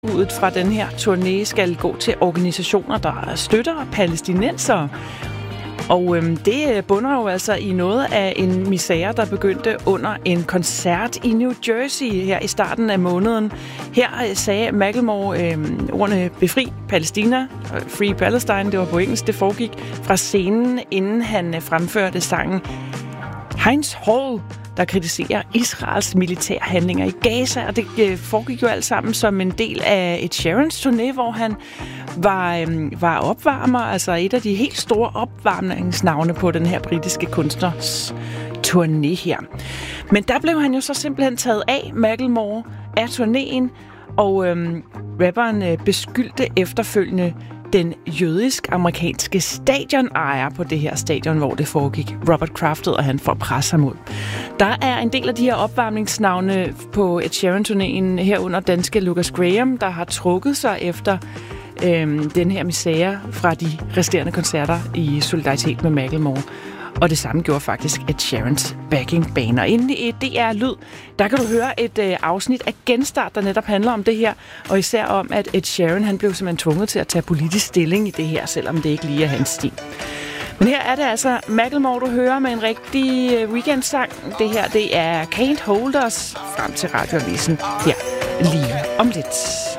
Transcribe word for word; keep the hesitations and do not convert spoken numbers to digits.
Uddet fra den her turné skal gå til organisationer, der støtter palæstinensere. Og øhm, det bunder jo altså i noget af en misære, der begyndte under en koncert i New Jersey her i starten af måneden. Her sagde Macklemore øhm, ordene befri Palæstina, Free Palestine, det var på engelsk, det foregik fra scenen, inden han fremførte sangen Heinz Hall, der kritiserer Israels militære handlinger i Gaza, og det foregik jo alt sammen som en del af et Sheerans turné, hvor han var, øhm, var opvarmer, altså et af de helt store opvarmningsnavne på den her britiske kunstners turné her. Men der blev han jo så simpelthen taget af, Macklemore, af turnéen, og øhm, rapperen øh, beskyldte efterfølgende den jødisk-amerikanske stadionejer på det her stadion, hvor det foregik, Robert Kraft, og han får pres mod. Der er en del af de her opvarmningsnavne på Ed Sheeran-turnéen herunder danske Lucas Graham, der har trukket sig efter øhm, den her misære fra de resterende koncerter i solidaritet med Macklemore. Og det samme gjorde faktisk Ed Sheerans backing band. Og inde i D R Lyd, der kan du høre et øh, afsnit af Genstart, der netop handler om det her. Og især om, at Ed Sheeran han blev simpelthen tvunget til at tage politisk stilling i det her, selvom det ikke lige er hans stil. Men her er det altså Macklemore, du hører med en rigtig øh, weekendsang. Det her, det er Can't Hold Us frem til Radioavisen her lige om lidt.